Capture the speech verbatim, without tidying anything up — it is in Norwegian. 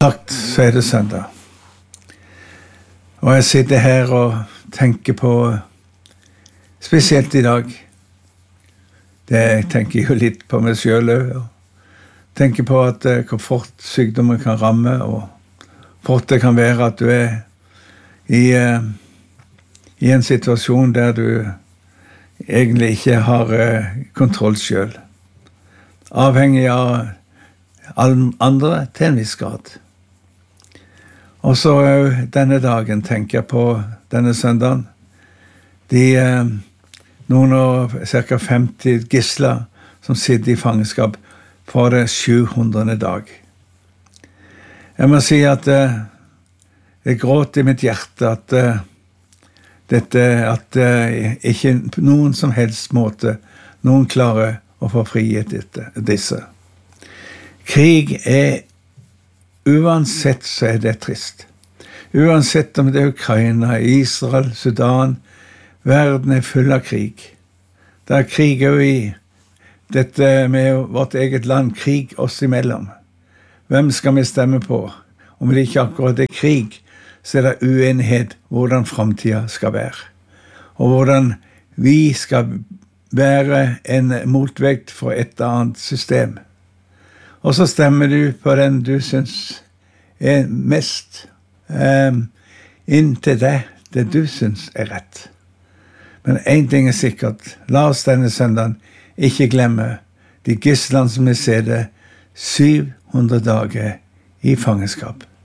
Snart så er det søndag. Og jeg sitter her og tenker på, spesielt i dag, det jeg tenker jo litt på meg selv, og tenker på at uh, hvor fort sykdommen kan ramme, og fort det kan være at du er i, uh, i en situasjon der du egentlig ikke har uh, kontroll selv. Avhengig av andre til en viss grad. Og så denne dagen tenker jeg på denne søndagen. De eh, noen og cirka femti gisler som sitter i fangenskap for det sjuhundrede dag. Jeg må si at eh, jeg gråter i mitt hjerte at eh, dette, at eh, ikke noen som helst måte noen klarer å få frihet etter disse. Krig er, uansett så er det trist. Uansett om det er Ukraina, Israel, Sudan, verden er full av krig. Det er krig jo i dette med vårt eget land, krig oss imellom. Hvem skal vi stemme på? Om det ikke akkurat er krig, så er det uenighet hvordan fremtiden skal være. Og hvordan vi skal være en motvekt for et eller annet system. Og så stemmer du på den du synes er mest um, inntil det, det du synes er rett. Men en ting er sikkert, la oss denne søndagen ikke glemme de gislene som vi ser det syv hundre dager i fangenskap.